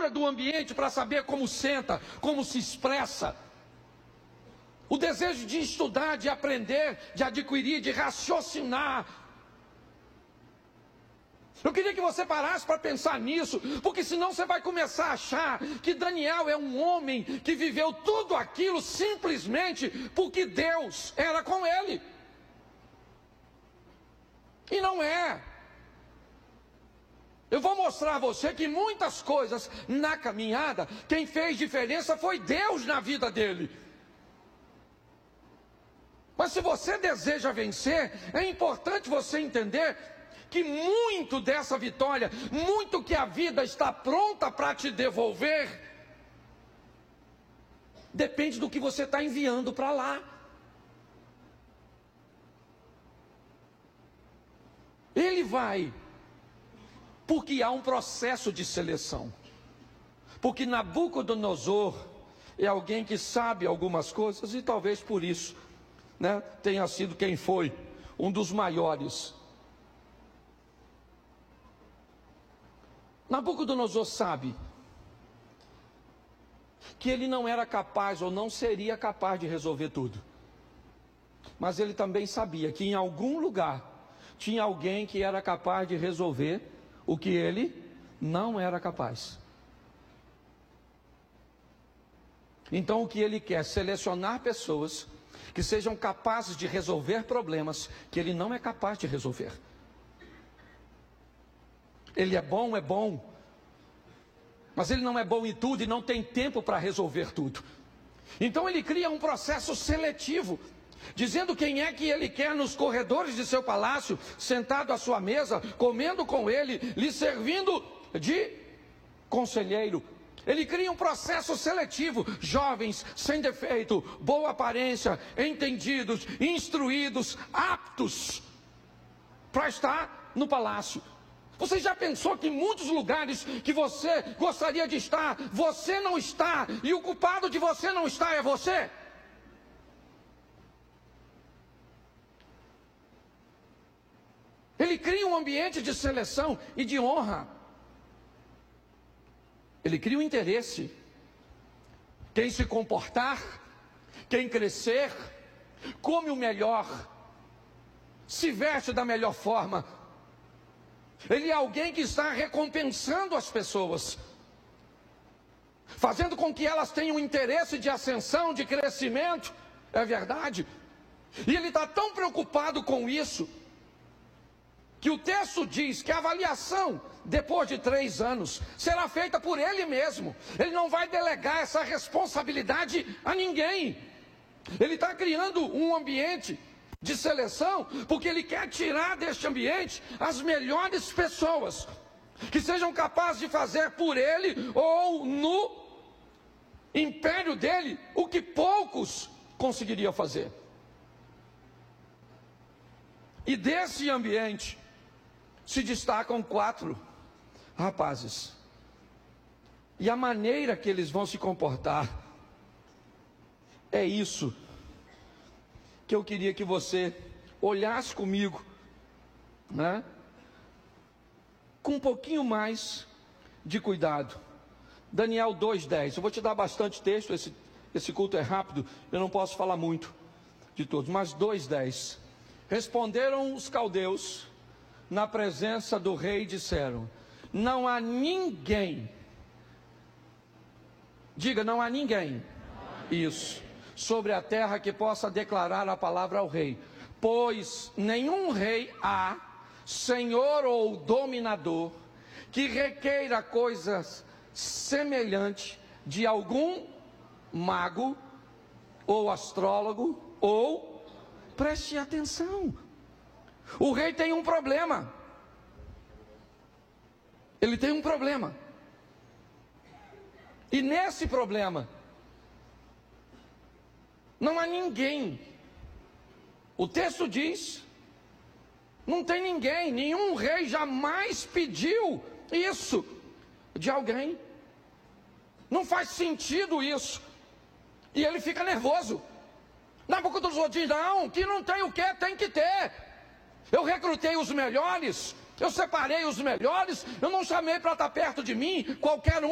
procura do ambiente para saber como senta, como se expressa. O desejo de estudar, de aprender, de adquirir, de raciocinar. Eu queria que você parasse para pensar nisso, porque senão você vai começar a achar que Daniel é um homem que viveu tudo aquilo simplesmente porque Deus era com ele. E não é. Eu vou mostrar a você que muitas coisas na caminhada, quem fez diferença foi Deus na vida dele. Mas se você deseja vencer, é importante você entender que muito dessa vitória, muito que a vida está pronta para te devolver, depende do que você está enviando para lá. Ele vai, porque há um processo de seleção. Porque Nabucodonosor é alguém que sabe algumas coisas e talvez por isso, tenha sido quem foi, um dos maiores. Nabucodonosor sabe que ele não era capaz ou não seria capaz de resolver tudo. Mas ele também sabia que em algum lugar tinha alguém que era capaz de resolver o que ele não era capaz. Então o que ele quer é selecionar pessoas que sejam capazes de resolver problemas que ele não é capaz de resolver. Ele é bom, mas ele não é bom em tudo e não tem tempo para resolver tudo. Então ele cria um processo seletivo, dizendo quem é que ele quer nos corredores de seu palácio, sentado à sua mesa, comendo com ele, lhe servindo de conselheiro. Ele cria um processo seletivo, jovens, sem defeito, boa aparência, entendidos, instruídos, aptos para estar no palácio. Você já pensou que em muitos lugares que você gostaria de estar, você não está, e o culpado de você não estar é você? Ele cria um ambiente de seleção e de honra. Ele cria um interesse. Quem se comportar, quem crescer, come o melhor, se veste da melhor forma. Ele é alguém que está recompensando as pessoas, fazendo com que elas tenham interesse de ascensão, de crescimento. É verdade. E ele está tão preocupado com isso, que o texto diz que a avaliação, depois de 3 anos, será feita por ele mesmo. Ele não vai delegar essa responsabilidade a ninguém. Ele está criando um ambiente de seleção, porque ele quer tirar deste ambiente as melhores pessoas, que sejam capazes de fazer por ele, ou no império dele, o que poucos conseguiriam fazer. E desse ambiente se destacam 4 rapazes. E a maneira que eles vão se comportar, é isso que eu queria que você olhasse comigo, com um pouquinho mais de cuidado. Daniel 2:10. Eu vou te dar bastante texto, esse culto é rápido, eu não posso falar muito de todos, mas 2:10. Responderam os caldeus na presença do rei e disseram: não há ninguém, diga, não há ninguém, isso, sobre a terra que possa declarar a palavra ao rei, pois nenhum rei há, senhor ou dominador, que requeira coisas semelhantes de algum mago ou astrólogo, ou, preste atenção, o rei tem um problema. Ele tem um problema. E nesse problema não há ninguém. O texto diz, não tem ninguém, nenhum rei jamais pediu isso de alguém. Não faz sentido isso. E ele fica nervoso. Nabucodonosor diz, não, que não tem o que, tem que ter. Eu recrutei os melhores, eu separei os melhores, eu não chamei para estar perto de mim qualquer um.